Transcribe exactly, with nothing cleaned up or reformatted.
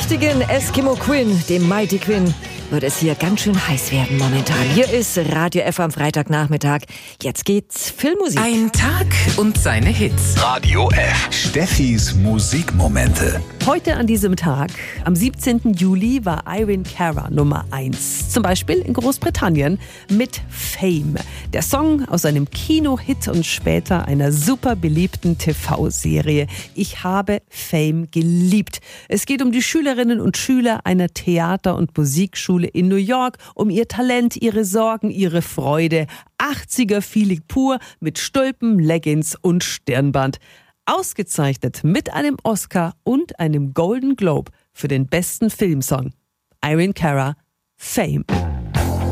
lustigen Eskimo Quinn, dem Mighty Quinn, wird es hier ganz schön heiß werden momentan. Hier ist Radio F am Freitagnachmittag. Jetzt geht's Filmmusik. Ein Tag und seine Hits. Radio F. Steffis Musikmomente. Heute an diesem Tag, am siebzehnten Juli, war Irene Cara Nummer eins. Zum Beispiel in Großbritannien mit Fame. Der Song aus einem Kino-Hit und später einer super beliebten T V-Serie. Ich habe Fame geliebt. Es geht um die Schülerinnen und Schüler einer Theater- und Musikschule in New York, um ihr Talent, ihre Sorgen, ihre Freude. achtziger-Feeling pur mit Stulpen, Leggings und Stirnband. Ausgezeichnet mit einem Oscar und einem Golden Globe für den besten Filmsong. Irene Cara, Fame.